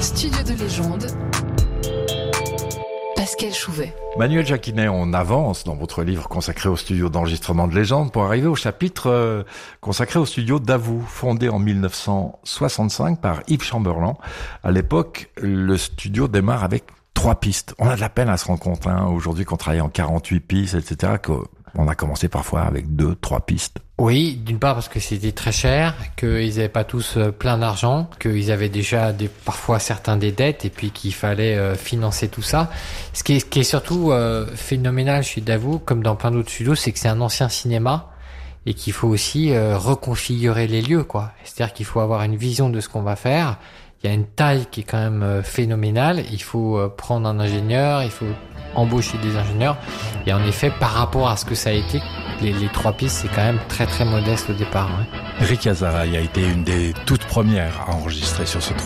Studio de légende, Pascal Chouvet. Manuel Jacquinet, on avance dans votre livre consacré au studio d'enregistrement de légende pour arriver au chapitre consacré au studio Davout, fondé en 1965 par Yves Chamberlain. À l'époque, le studio démarre avec 3 pistes. On a de la peine à se rendre compte, aujourd'hui qu'on travaille en 48 pistes, etc., qu'on a commencé parfois avec 2, 3 pistes. Oui, d'une part parce que c'était très cher, qu'ils n'avaient pas tous plein d'argent, qu'ils avaient déjà parfois certains des dettes et puis qu'il fallait financer tout ça. Ce qui est surtout phénoménal chez Davout, comme dans plein d'autres studios, c'est que c'est un ancien cinéma et qu'il faut aussi reconfigurer les lieux, quoi. C'est-à-dire qu'il faut avoir une vision de ce qu'on va faire. Il y a une taille qui est quand même phénoménale. Il faut prendre un ingénieur, il faut embaucher des ingénieurs. Et en effet, par rapport à ce que ça a été, les 3 pistes, c'est quand même très très modeste au départ. Ouais. Eric Azaray a été une des toutes premières à enregistrer sur ce